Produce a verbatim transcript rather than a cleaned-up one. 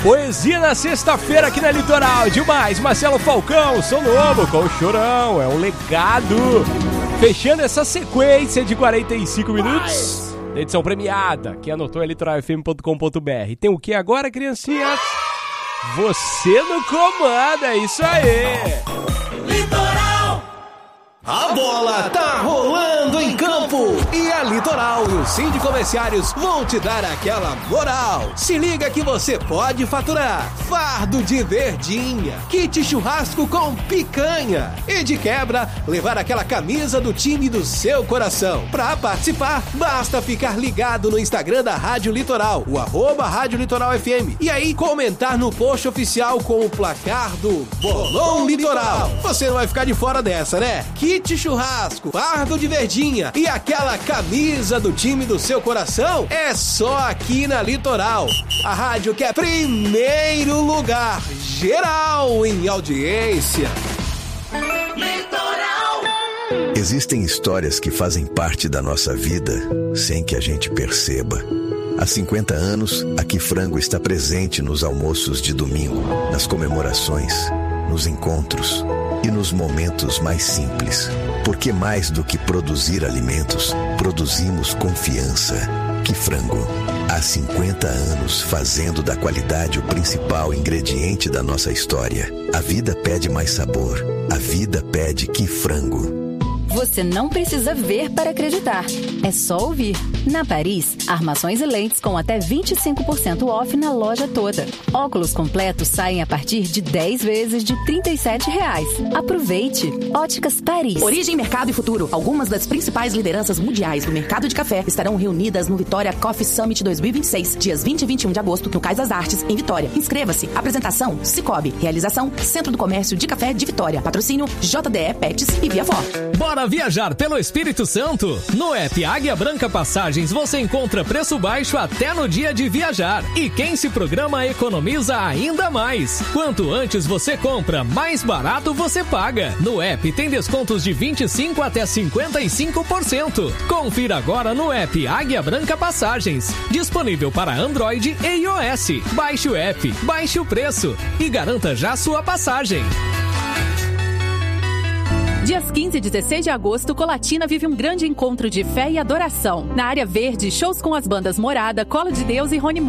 Poesia na sexta-feira aqui na Litoral. Demais, Marcelo Falcão, som novo com o Chorão, é um legado. Fechando essa sequência de quarenta e cinco minutos da edição premiada. Quem anotou é litoral f m ponto com ponto b r. Tem o que agora, criancinhas? Você no comando, é isso aí. Litoral! A bola tá rolando em campo e a Litoral e o Sind Comerciários vão te dar aquela moral. Se liga que você pode faturar fardo de verdinha, kit churrasco com picanha e de quebra levar aquela camisa do time do seu coração. Pra participar, basta ficar ligado no Instagram da Rádio Litoral, o arroba Rádio Litoral F M, e aí comentar no post oficial com o placar do Bolão Litoral. Você não vai ficar de fora dessa, né? Kit churrasco, fardo de verdinha e aquela camisa do time do seu coração é só aqui na Litoral. A rádio que é primeiro lugar geral em audiência. Litoral! Existem histórias que fazem parte da nossa vida sem que a gente perceba. Há cinquenta anos, Aqui Frango está presente nos almoços de domingo, nas comemorações, nos encontros e nos momentos mais simples. Porque mais do que produzir alimentos, produzimos confiança. Que Frango. Há cinquenta anos fazendo da qualidade o principal ingrediente da nossa história. A vida pede mais sabor. A vida pede Que Frango. Você não precisa ver para acreditar. É só ouvir. Na Paris, armações e lentes com até vinte e cinco por cento off na loja toda. Óculos completos saem a partir de dez vezes de trinta e sete reais. Aproveite! Óticas Paris. Origem, mercado e futuro. Algumas das principais lideranças mundiais do mercado de café estarão reunidas no Vitória Coffee Summit dois mil e vinte e seis, dias vinte e vinte e um de agosto, no Cais das Artes, em Vitória. Inscreva-se. Apresentação, Cicobi. Realização, Centro do Comércio de Café de Vitória. Patrocínio, J D E Pets e Via Vó. Bora viajar pelo Espírito Santo? No app Águia Branca Passagens você encontra preço baixo até no dia de viajar. E quem se programa economiza ainda mais. Quanto antes você compra, mais barato você paga. No app tem descontos de vinte e cinco por cento até cinquenta e cinco por cento. Confira agora no app Águia Branca Passagens. Disponível para Android e iOS. Baixe o app, baixe o preço e garanta já sua passagem. Dias quinze e dezesseis de agosto, Colatina vive um grande encontro de fé e adoração. Na área verde, shows com as bandas Morada, Colo de Deus e Rony